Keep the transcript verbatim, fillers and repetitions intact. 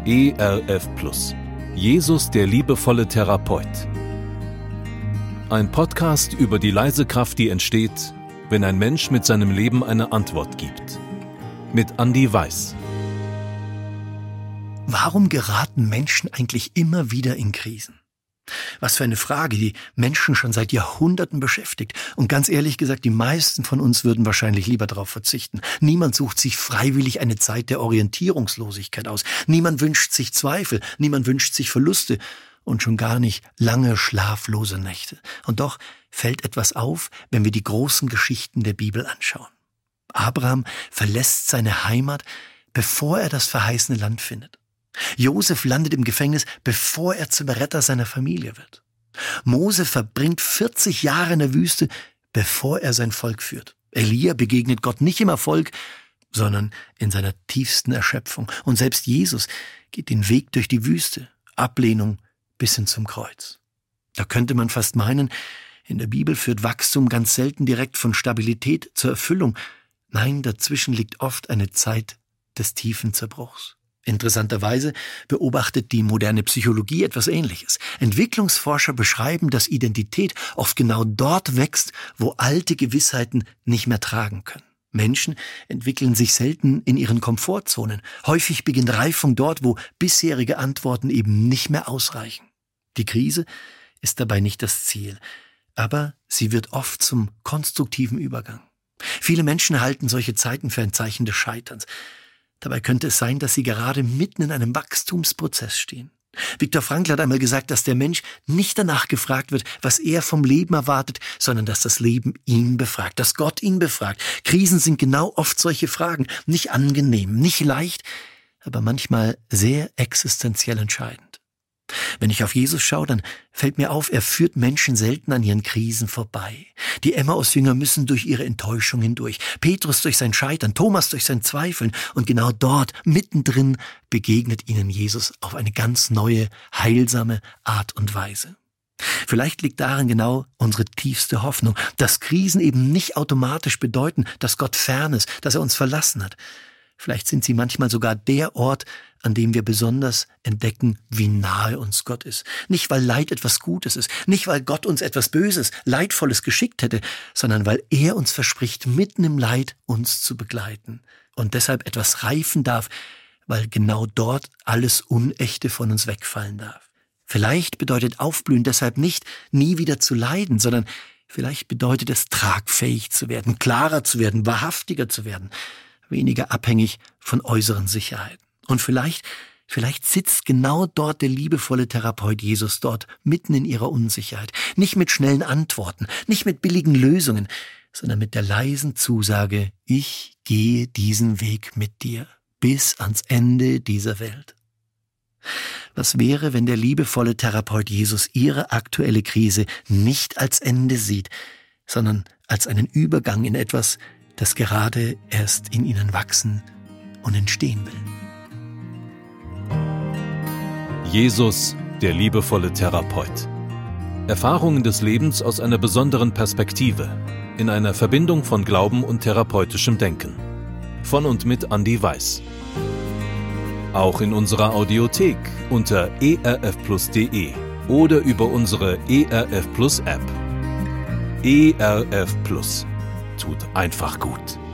E R F Plus. Jesus, der liebevolle Therapeut. Ein Podcast über die leise Kraft, die entsteht, wenn ein Mensch mit seinem Leben eine Antwort gibt. Mit Andi Weiß. Warum geraten Menschen eigentlich immer wieder in Krisen? Was für eine Frage, die Menschen schon seit Jahrhunderten beschäftigt. Und ganz ehrlich gesagt, die meisten von uns würden wahrscheinlich lieber darauf verzichten. Niemand sucht sich freiwillig eine Zeit der Orientierungslosigkeit aus. Niemand wünscht sich Zweifel, niemand wünscht sich Verluste und schon gar nicht lange schlaflose Nächte. Und doch fällt etwas auf, wenn wir die großen Geschichten der Bibel anschauen. Abraham verlässt seine Heimat, bevor er das verheißene Land findet. Josef landet im Gefängnis, bevor er zum Retter seiner Familie wird. Mose verbringt vierzig Jahre in der Wüste, bevor er sein Volk führt. Elia begegnet Gott nicht im Erfolg, sondern in seiner tiefsten Erschöpfung. Und selbst Jesus geht den Weg durch die Wüste, Ablehnung bis hin zum Kreuz. Da könnte man fast meinen, in der Bibel führt Wachstum ganz selten direkt von Stabilität zur Erfüllung. Nein, dazwischen liegt oft eine Zeit des tiefen Zerbruchs. Interessanterweise beobachtet die moderne Psychologie etwas Ähnliches. Entwicklungsforscher beschreiben, dass Identität oft genau dort wächst, wo alte Gewissheiten nicht mehr tragen können. Menschen entwickeln sich selten in ihren Komfortzonen. Häufig beginnt Reifung dort, wo bisherige Antworten eben nicht mehr ausreichen. Die Krise ist dabei nicht das Ziel, aber sie wird oft zum konstruktiven Übergang. Viele Menschen halten solche Zeiten für ein Zeichen des Scheiterns. Dabei könnte es sein, dass sie gerade mitten in einem Wachstumsprozess stehen. Viktor Frankl hat einmal gesagt, dass der Mensch nicht danach gefragt wird, was er vom Leben erwartet, sondern dass das Leben ihn befragt, dass Gott ihn befragt. Krisen sind genau oft solche Fragen, nicht angenehm, nicht leicht, aber manchmal sehr existenziell entscheidend. Wenn ich auf Jesus schaue, dann fällt mir auf, er führt Menschen selten an ihren Krisen vorbei. Die Emmaus-Jünger müssen durch ihre Enttäuschung hindurch, Petrus durch sein Scheitern, Thomas durch sein Zweifeln und genau dort, mittendrin, begegnet ihnen Jesus auf eine ganz neue, heilsame Art und Weise. Vielleicht liegt darin genau unsere tiefste Hoffnung, dass Krisen eben nicht automatisch bedeuten, dass Gott fern ist, dass er uns verlassen hat. Vielleicht sind sie manchmal sogar der Ort, an dem wir besonders entdecken, wie nahe uns Gott ist. Nicht, weil Leid etwas Gutes ist, nicht, weil Gott uns etwas Böses, Leidvolles geschickt hätte, sondern weil er uns verspricht, mitten im Leid uns zu begleiten und deshalb etwas reifen darf, weil genau dort alles Unechte von uns wegfallen darf. Vielleicht bedeutet Aufblühen deshalb nicht, nie wieder zu leiden, sondern vielleicht bedeutet es, tragfähig zu werden, klarer zu werden, wahrhaftiger zu werden, weniger abhängig von äußeren Sicherheiten. Und vielleicht, vielleicht sitzt genau dort der liebevolle Therapeut Jesus dort, mitten in ihrer Unsicherheit. Nicht mit schnellen Antworten, nicht mit billigen Lösungen, sondern mit der leisen Zusage, ich gehe diesen Weg mit dir bis ans Ende dieser Welt. Was wäre, wenn der liebevolle Therapeut Jesus ihre aktuelle Krise nicht als Ende sieht, sondern als einen Übergang in etwas, das gerade erst in ihnen wachsen und entstehen will. Jesus, der liebevolle Therapeut. Erfahrungen des Lebens aus einer besonderen Perspektive, in einer Verbindung von Glauben und therapeutischem Denken. Von und mit Andi Weiß. Auch in unserer Audiothek unter e r f plus punkt de oder über unsere E R F Plus App. E R F Plus. Tut einfach gut.